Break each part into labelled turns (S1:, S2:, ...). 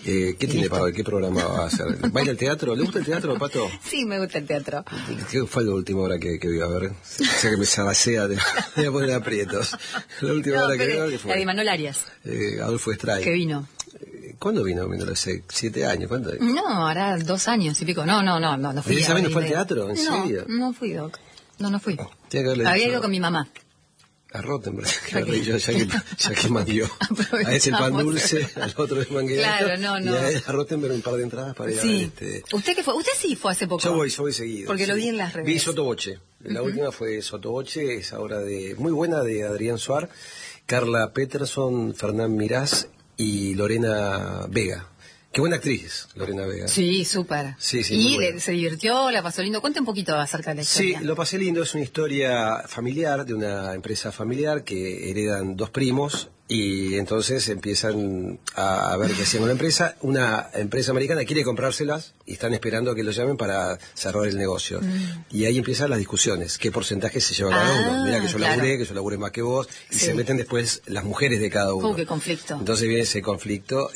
S1: ¿Qué tiene para hoy? ¿Qué programa va a hacer? ¿Baila el teatro? ¿Le gusta el teatro, Pato?
S2: Sí, me gusta el teatro.
S1: ¿Qué fue la última hora que vio? A ver, o sea que me sabacea, te voy a poner aprietos. La última hora que vio, ¿qué fue?
S2: La de Manol Arias.
S1: Adolfo Estray.
S2: Que vino.
S1: ¿Cuándo vino? Vino hace 7 años. ¿Cuánto?
S2: No, hará 2 años y pico. No fui.
S1: ¿Y esa vez no fue al teatro? ¿En serio?
S2: No fui, Doc. No fui.
S1: Había
S2: ido con mi mamá.
S1: A Rottenberg, ya que mandió. A ese el pan dulce, al otro el manguerato.
S2: Claro, no.
S1: Y a Rottenberg un par de entradas para ir a ver
S2: ¿Usted qué fue? Usted sí fue hace poco.
S1: Yo voy seguido.
S2: Porque lo vi en las redes.
S1: Vi Sotoboche. La última fue Sotoboche, esa obra muy buena de Adrián Suar, Carla Peterson, Fernán Mirás y Lorena Vega. Qué buena actriz, Lorena Vega.
S2: Sí, súper.
S1: Sí,
S2: y se divirtió, la pasó lindo. Cuente un poquito acerca de la historia.
S1: Sí, lo pasé lindo. Es una historia familiar, de una empresa familiar que heredan 2 primos y entonces empiezan a ver qué hacen con la empresa. Una empresa americana quiere comprárselas y están esperando a que los llamen para cerrar el negocio. Y ahí empiezan las discusiones. ¿Qué porcentaje se lleva cada uno? Mira que yo laburé más que vos. Y se meten después las mujeres de cada uno.
S2: Qué conflicto.
S1: Entonces viene ese conflicto,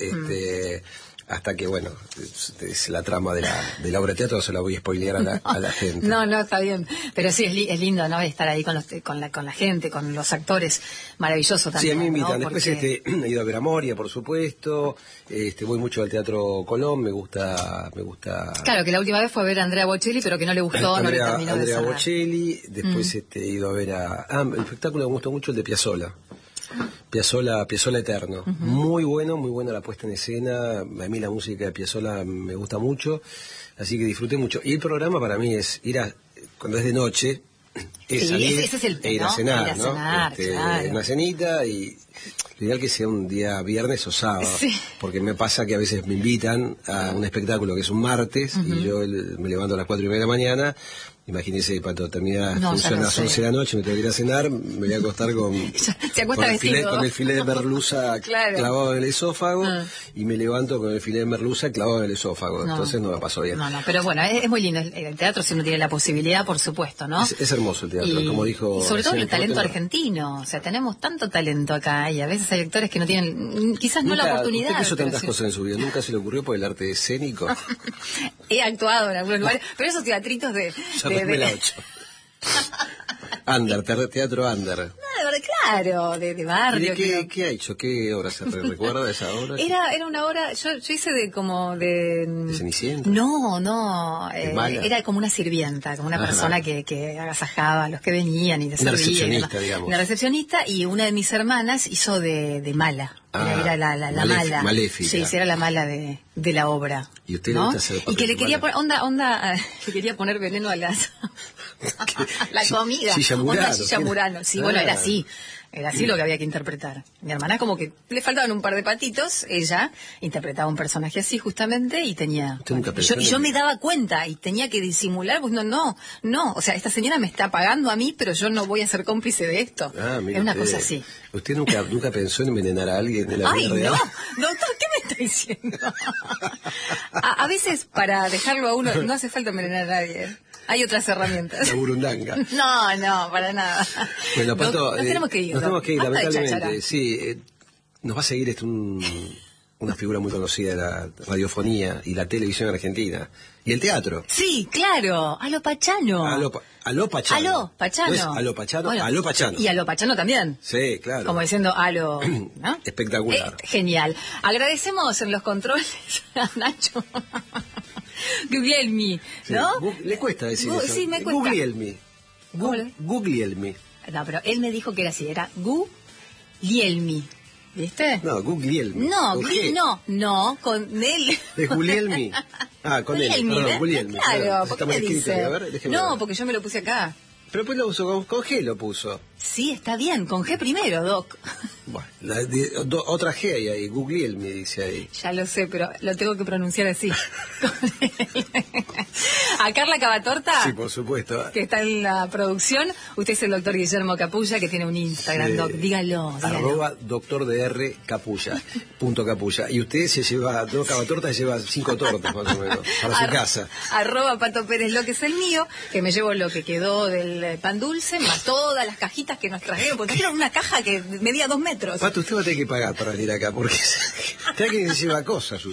S1: hasta que, bueno, es la trama de la obra de teatro, no se la voy a spoilear a la gente.
S2: No, está bien. Pero sí, es lindo, ¿no? Estar ahí con la gente, con los actores. Maravilloso también.
S1: Sí, a mí me invitan.
S2: ¿no?
S1: Después he ido a ver a Moria, por supuesto. Voy mucho al Teatro Colón, me gusta.
S2: Claro, que la última vez fue a ver a Andrea Bocelli, pero que no le gustó, no le terminó de cerrar.
S1: Andrea Bocelli, después he ido a ver el espectáculo me gustó mucho, el de Piazzolla. Piazzolla Eterno. Muy buena la puesta en escena. A mí la música de Piazzolla me gusta mucho, así que disfruté mucho. Y el programa para mí es cuando es de noche, salir
S2: ese es el
S1: e ir a cenar,
S2: ir a cenar, claro.
S1: Una cenita y lo ideal que sea un día viernes o sábado, porque me pasa que a veces me invitan a un espectáculo que es un martes y yo me levanto a las 4:30 de la mañana. Imagínese, para terminar función a las 11 de la noche, me tengo que ir a cenar, me voy a acostar con el filé de merluza clavado en el esófago y me levanto con el filé de merluza clavado en el esófago. Entonces no me pasó bien.
S2: Pero bueno, es muy lindo. El teatro, si uno tiene la posibilidad, por supuesto, ¿no?
S1: Es hermoso el teatro, como dijo.
S2: Y sobre todo el talento argentino. O sea, tenemos tanto talento acá y a veces hay actores que no tienen, quizás no la oportunidad.
S1: Usted hizo tantas cosas en su vida, ¿nunca se le ocurrió por el arte escénico?
S2: He actuado en algunos lugares, pero esos teatritos de
S1: 8. Teatro Under.
S2: Claro, de barrio.
S1: ¿Qué ha hecho? ¿Qué obra se recuerda de esa obra?
S2: Era una obra, yo hice ¿De
S1: Cenicienta?
S2: No, era como una sirvienta, como una persona que agasajaba a los que venían y les servía.
S1: Una recepcionista, digamos.
S2: Una recepcionista, y una de mis hermanas hizo de mala. Era la mala.
S1: Maléfica.
S2: Sí, era la mala de la obra.
S1: ¿Y usted le gusta hacer el papel?
S2: Y que le quería poner, le quería poner veneno a la comida.
S1: Silla
S2: Murano. Sí, bueno, era así. Era así lo que había que interpretar. Mi hermana como que le faltaban un par de patitos, ella interpretaba un personaje así justamente y tenía... yo me daba cuenta y tenía que disimular, pues no, o sea, esta señora me está pagando a mí, pero yo no voy a ser cómplice de esto. Es una cosa así.
S1: ¿Usted nunca pensó en envenenar a alguien de la vida real?
S2: No, doctor, ¿qué me está diciendo? a veces para dejarlo a uno no hace falta envenenar a nadie. Hay otras herramientas.
S1: La burundanga.
S2: No, para nada.
S1: Bueno, Pato,
S2: nos tenemos que ir.
S1: Nos tenemos que ir, lamentablemente. Sí, nos va a seguir una figura muy conocida de la radiofonía y la televisión argentina. Y el teatro.
S2: Sí, claro. A lo Pachano.
S1: A lo Pachano.
S2: Pachano.
S1: No es a lo Pachano, bueno, a lo Pachano.
S2: Y a lo Pachano también.
S1: Sí, claro.
S2: Como diciendo a lo... ¿no?
S1: Espectacular.
S2: Genial. Agradecemos en los controles a Nacho. Guglielmi, ¿no?
S1: Sí, le cuesta decir eso.
S2: Sí, me cuesta.
S1: Guglielmi.
S2: No, pero él me dijo que era así, era Guglielmi. ¿Viste?
S1: No, Guglielmi.
S2: No, con él.
S1: ¿Es Guglielmi? Con él, perdón, Guglielmi.
S2: Claro, ¿por qué me dice?
S1: A ver,
S2: no, porque yo me lo puse acá.
S1: Pero pues lo usó con G, lo puso.
S2: Sí, está bien, con G primero, Doc.
S1: Bueno, otra G hay ahí, Guglielmi dice ahí.
S2: Ya lo sé, pero lo tengo que pronunciar así. A Carla Cavatorta,
S1: sí, por supuesto,
S2: que está en la producción. Usted es el doctor Guillermo Capulla, que tiene un Instagram, Doc. Dígalo.
S1: @doctor.dr Capulla. Y usted se lleva, Cavatorta se lleva 5 tortas más o menos, para su casa.
S2: @Pato Pérez, lo que es el mío, que me llevo lo que quedó del pan dulce, más todas las cajitas que nos trajeron, porque trajeron una caja que medía 2 metros.
S1: Pato, usted va a tener que pagar para venir acá, porque usted que lleva cosas.